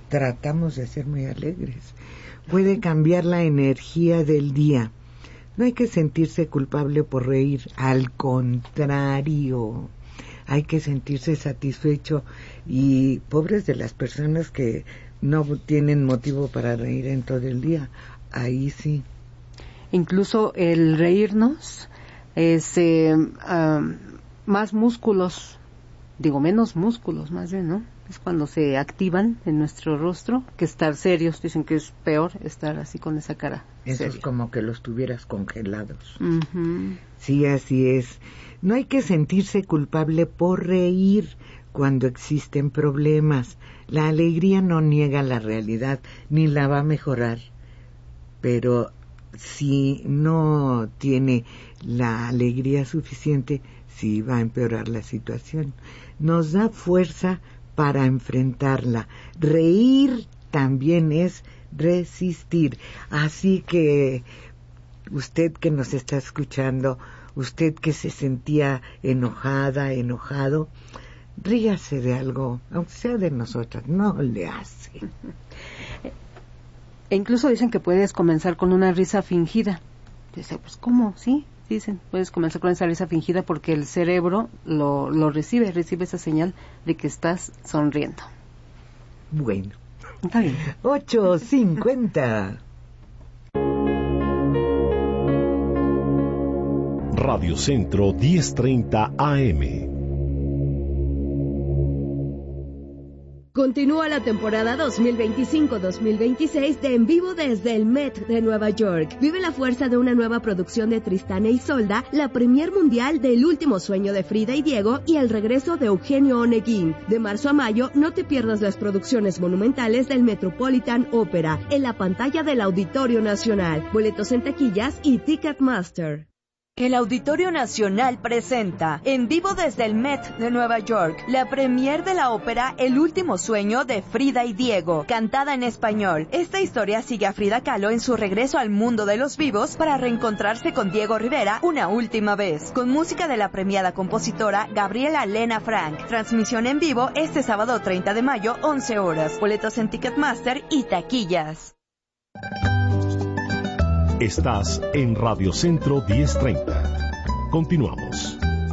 tratamos de ser muy alegres. Puede cambiar la energía del día. No hay que sentirse culpable por reír, al contrario, hay que sentirse satisfecho, y pobres de las personas que no tienen motivo para reír en todo el día. Ahí sí. Incluso el reírnos es más músculos, menos músculos más bien, ¿no? Es cuando se activan en nuestro rostro que estar serios. Dicen que es peor estar así con esa cara Eso seria. es como que los tuvieras congelados. Uh-huh. Sí, así es. No hay que sentirse culpable por reír cuando existen problemas. La alegría no niega la realidad ni la va a mejorar, pero si no tiene la alegría suficiente, sí va a empeorar la situación. Nos da fuerza para enfrentarla. Reír también es resistir. Así que usted que nos está escuchando, usted que se sentía enojado, ríase de algo, aunque sea de nosotras, no le hace. E incluso dicen que puedes comenzar con una risa fingida. Dice, pues ¿cómo? Sí, dicen, puedes comenzar con esa risa fingida porque el cerebro lo recibe esa señal de que estás sonriendo. Bueno. Está bien. 8:50. Radio Centro 1030 AM. Continúa la temporada 2025-2026 de En Vivo desde el Met de Nueva York. Vive la fuerza de una nueva producción de Tristán e Isolda, la premier mundial del Último Sueño de Frida y Diego y el regreso de Eugenio Oneguín. De marzo a mayo, no te pierdas las producciones monumentales del Metropolitan Opera en la pantalla del Auditorio Nacional. Boletos en taquillas y Ticketmaster. El Auditorio Nacional presenta, en vivo desde el Met de Nueva York, la premier de la ópera El Último Sueño de Frida y Diego, cantada en español. Esta historia sigue a Frida Kahlo en su regreso al mundo de los vivos para reencontrarse con Diego Rivera una última vez, con música de la premiada compositora Gabriela Lena Frank. Transmisión en vivo este sábado 30 de mayo, 11 horas. Boletos en Ticketmaster y taquillas. Estás en Radio Centro 1030. Continuamos.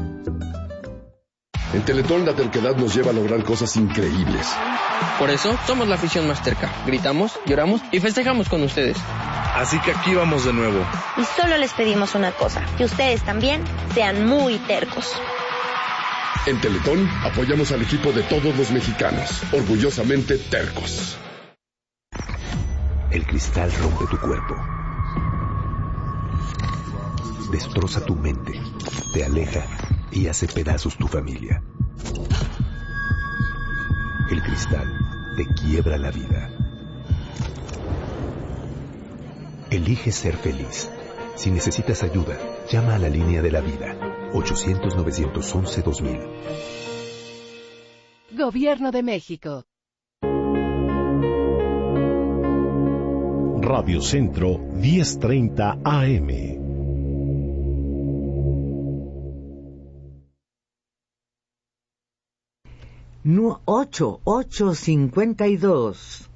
En Teletón la terquedad nos lleva a lograr cosas increíbles. Por eso somos la afición más terca. Gritamos, lloramos y festejamos con ustedes. Así que aquí vamos de nuevo. Y solo les pedimos una cosa, que ustedes también sean muy tercos. En Teletón apoyamos al equipo de todos los mexicanos, orgullosamente tercos. El cristal rompe tu cuerpo. Destroza tu mente, te aleja y hace pedazos tu familia. El cristal te quiebra la vida. Elige ser feliz. Si necesitas ayuda, llama a la línea de la vida, 800-911-2000. Gobierno de México. Radio Centro 1030 AM. No, 8:52.